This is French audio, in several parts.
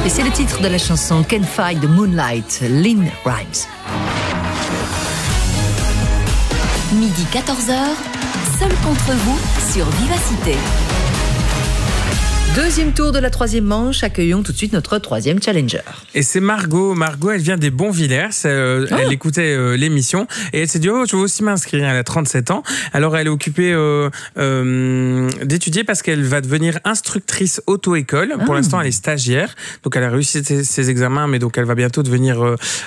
Et c'est le titre de la chanson Can't Fight the Moonlight, Lynn Rimes. Midi 14h, seul contre vous sur Vivacité. Deuxième tour de la troisième manche, accueillons tout de suite notre troisième challenger. Et c'est Margot. Margot, elle vient des Bonvillers. Elle écoutait l'émission et elle s'est dit je veux aussi m'inscrire. Elle a 37 ans. Alors elle est occupée d'étudier parce qu'elle va devenir instructrice auto-école. Pour l'instant, elle est stagiaire. Donc elle a réussi ses examens, mais donc elle va bientôt devenir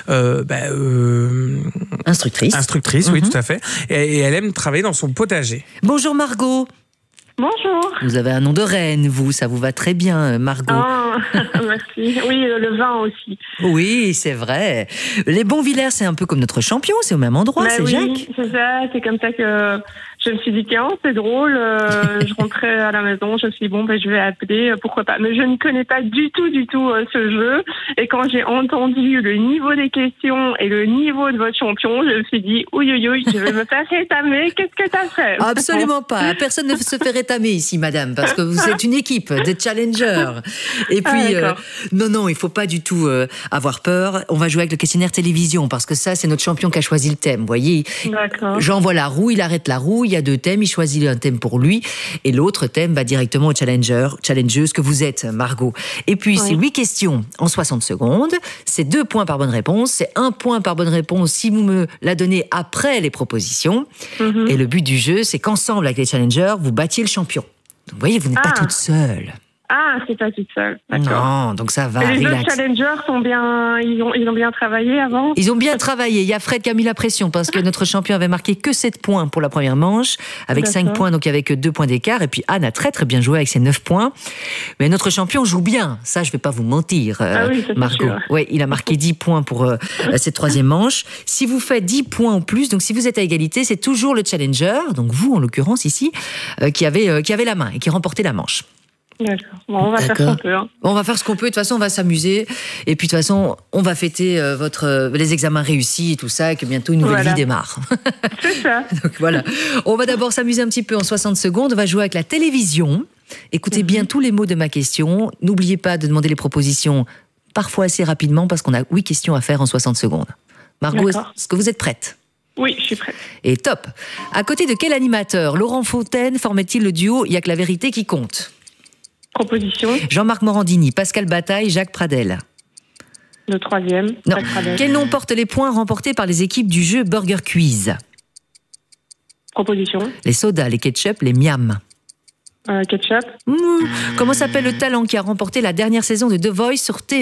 Instructrice. Instructrice, oui, tout à fait. Et elle aime travailler dans son potager. Bonjour Margot. Bonjour. Vous avez un nom de reine, ça vous va très bien, Margot. Ah, merci. Oui, le vin aussi. Oui, c'est vrai. Les Bonvillers, c'est un peu comme notre champion, c'est au même endroit, c'est Jacques. Oui, c'est ça, c'est comme ça que je me suis dit, tiens, c'est drôle, je rentrais à la maison, je me suis dit, je vais appeler, pourquoi pas. Mais je ne connais pas du tout ce jeu. Et quand j'ai entendu le niveau des questions et le niveau de votre champion, je me suis dit, ouïe, je vais me faire rétamer, qu'est-ce que t'as fait? Absolument pas. Personne ne se fait rétamer ici, madame, parce que vous êtes une équipe de challengers. Et puis, non, il faut pas du tout avoir peur. On va jouer avec le questionnaire télévision, parce que ça, c'est notre champion qui a choisi le thème, vous voyez. D'accord. J'envoie la roue, il arrête la roue, il y a 2 thèmes, il choisit un thème pour lui, et l'autre thème va directement au challengeuse que vous êtes, Margot. Et puis, c'est 8 questions en 60 secondes, c'est 2 points par bonne réponse, c'est 1 point par bonne réponse si vous me la donnez après les propositions. Et le but du jeu, c'est qu'ensemble, avec les challengers, vous battiez le champion. Donc, vous voyez, vous n'êtes pas toute seule. Ah, c'est pas toute seule. D'accord. Non, donc ça va. Et les relax. autres challengers ils ont bien travaillé avant. Ils ont bien travaillé. Il y a Fred qui a mis la pression parce que notre champion avait marqué que 7 points pour la première manche, avec 5 points, donc avec 2 points d'écart. Et puis Anne a très très bien joué avec ses 9 points. Mais notre champion joue bien. Ça, je vais pas vous mentir, Margot. Ouais, il a marqué 10 points pour cette troisième manche. Si vous faites 10 points en plus, donc si vous êtes à égalité, c'est toujours le challenger, donc vous en l'occurrence ici, qui avait la main et qui remportait la manche. D'accord. Bon, on va faire ce qu'on peut. On va faire ce qu'on peut. De toute façon, on va s'amuser. Et puis, de toute façon, on va fêter les examens réussis et tout ça, et que bientôt une nouvelle vie démarre. C'est ça. Donc voilà. On va d'abord s'amuser un petit peu en 60 secondes. On va jouer avec la télévision. Écoutez bien tous les mots de ma question. N'oubliez pas de demander les propositions parfois assez rapidement parce qu'on a 8 questions à faire en 60 secondes. Margot, est-ce que vous êtes prête ? Oui, je suis prête. Et top. À côté de quel animateur Laurent Fontaine formait-il le duo Il n'y a que la vérité qui compte ? Proposition. Jean-Marc Morandini, Pascal Bataille, Jacques Pradel. Le troisième. Non. Quel nom porte les points remportés par les équipes du jeu Burger Quiz ? Proposition. Les sodas, les ketchup, les miam. Ketchup. Comment s'appelle le talent qui a remporté la dernière saison de The Voice sur TF1 ?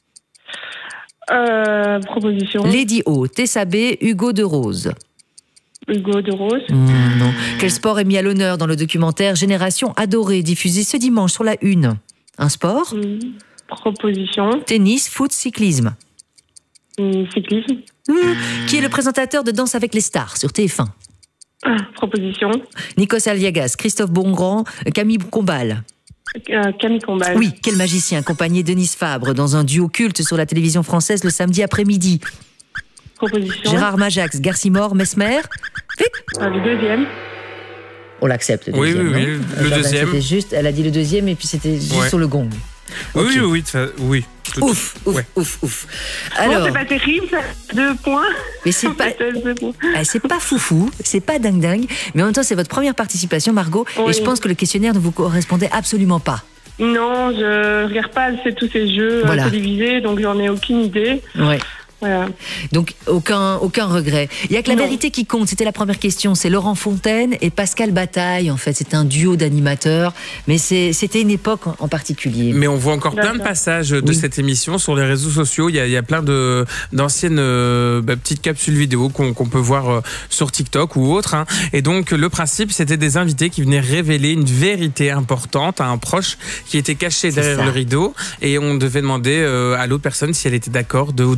Proposition. Lady O, Tessa B, Hugo de Rose. Hugo de Rose. Non. Quel sport est mis à l'honneur dans le documentaire Génération Adorée, diffusé ce dimanche sur la Une ? Un sport ? Proposition. Tennis, foot, cyclisme. Cyclisme. Qui est le présentateur de Danse avec les stars sur TF1 ? Proposition. Nikos Aliagas, Christophe Bongrand, Camille Combal. Camille Combal. Oui, quel magicien accompagné Denise Fabre dans un duo culte sur la télévision française le samedi après-midi ? Proposition. Gérard Majax, Garcimore, Mesmer. Vite. Le deuxième. On l'accepte, le deuxième. Oui, le deuxième. C'était juste, elle a dit le deuxième et puis c'était juste sur le gong. Okay. Oui. Ouf. Alors, c'est pas terrible, ça. 2 points. Mais c'est pas foufou, c'est pas dingue, mais en même temps, c'est votre première participation, Margot, et je pense que le questionnaire ne vous correspondait absolument pas. Non, je regarde pas tous ces jeux télévisés, donc j'en ai aucune idée. Ouais. Voilà. Donc aucun regret. Il y a que la vérité qui compte. C'était la première question. C'est Laurent Fontaine et Pascal Bataille. En fait, c'est un duo d'animateurs, mais c'était une époque en particulier. Mais on voit encore plein de passages de cette émission sur les réseaux sociaux. Il y a plein d'anciennes petites capsules vidéo qu'on peut voir sur TikTok ou autre. Et donc le principe, c'était des invités qui venaient révéler une vérité importante à un proche qui était caché derrière le rideau, et on devait demander à l'autre personne si elle était d'accord d'ouvrir le rideau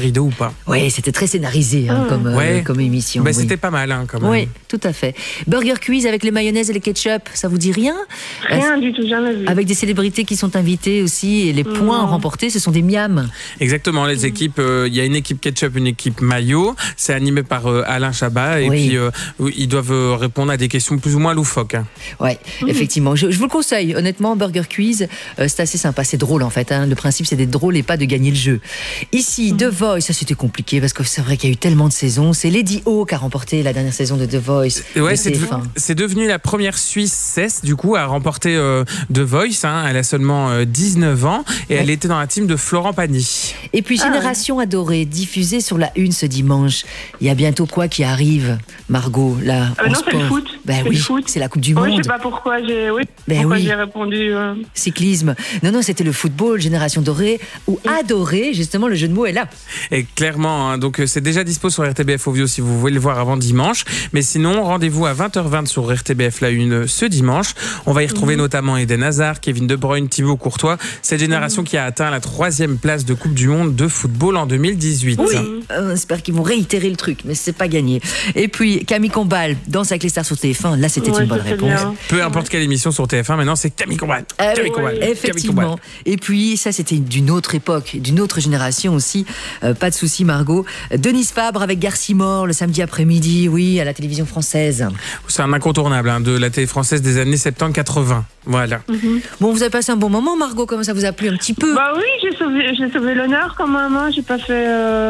rideau ou pas. Oui, c'était très scénarisé comme émission. Bah, c'était pas mal quand même. Oui, tout à fait. Burger Quiz avec les mayonnaises et les ketchup, ça vous dit rien? Rien du tout, jamais vu. Avec des célébrités qui sont invitées aussi et les points remportés, ce sont des miams. Exactement, les équipes, il y a une équipe ketchup, une équipe mayo. C'est animé par Alain Chabat et puis ils doivent répondre à des questions plus ou moins loufoques. Oui, effectivement. Je vous le conseille, honnêtement, Burger Quiz, c'est assez sympa, c'est drôle en fait. Le principe, c'est d'être drôle et pas de gagner le jeu. Ici, The Voice, ça c'était compliqué parce que c'est vrai qu'il y a eu tellement de saisons. C'est Lady O qui a remporté la dernière saison de The Voice. Ouais, c'est devenu la première Suisse du coup à remporter The Voice. Elle a seulement 19 ans et elle était dans la team de Florent Pagny. Et puis Génération Adorée, diffusée sur la Une ce dimanche. Il y a bientôt quoi qui arrive, Margot, là, en non, sport? c'est le foot. C'est la Coupe du Monde. Je sais pas pourquoi j'ai répondu. Cyclisme. Non, c'était le football, Génération Dorée, ou Adorée, justement, le jeu de mots est là. Et clairement, donc c'est déjà dispo sur RTBF Ovio si vous voulez le voir avant dimanche. Mais sinon, rendez-vous à 20h20 sur RTBF La Une ce dimanche. On va y retrouver notamment Eden Hazard, Kevin De Bruyne, Thibaut Courtois. Cette génération qui a atteint la 3e place de Coupe du Monde de football en 2018. Oui, j'espère qu'ils vont réitérer le truc, mais c'est pas gagné. Et puis Camille Combal, Danse avec les stars sur TF1. Là, c'était une bonne réponse. Bien. Peu importe quelle émission sur TF1, maintenant c'est Camille Combal. Effectivement. Et puis ça, c'était d'une autre époque, d'une autre génération aussi. Pas de souci, Margot. Denise Fabre avec Garcimore le samedi après-midi, oui, à la télévision française. C'est un incontournable de la télé française des années 70-80. Voilà. Bon, vous avez passé un bon moment, Margot. Comment ça vous a plu un petit peu? Bah oui, j'ai sauvé l'honneur quand même. J'ai pas fait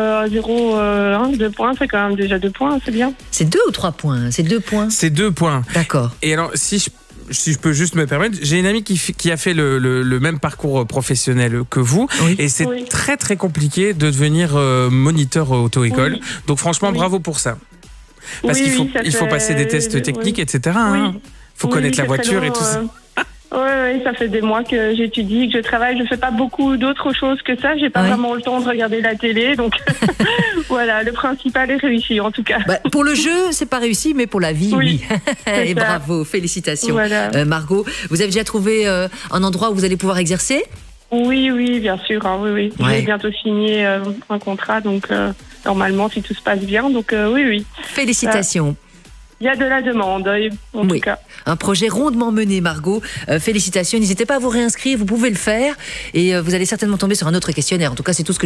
2 points. C'est quand même déjà 2 points, c'est bien. C'est 2 ou 3 points? C'est 2 points. C'est 2 points. D'accord. Et alors, si je peux juste me permettre, j'ai une amie qui a fait le même parcours professionnel que vous, et c'est très très compliqué de devenir moniteur auto-école. Donc franchement, bravo pour ça. Parce qu'il faut passer des tests techniques, etc. Il faut connaître la voiture et tout ça. Oui, ça fait des mois que j'étudie, que je travaille. Je fais pas beaucoup d'autres choses que ça. J'ai pas vraiment le temps de regarder la télé, donc voilà, le principal est réussi en tout cas. Pour le jeu, c'est pas réussi, mais pour la vie, oui. Et bravo, félicitations. Voilà. Margot, vous avez déjà trouvé un endroit où vous allez pouvoir exercer? Oui, bien sûr. Oui. Je vais bientôt signer un contrat, donc normalement, si tout se passe bien, donc oui. Félicitations. Il y a de la demande, en tout cas. Un projet rondement mené, Margot. Félicitations. N'hésitez pas à vous réinscrire, vous pouvez le faire. Et vous allez certainement tomber sur un autre questionnaire. En tout cas, c'est tout ce que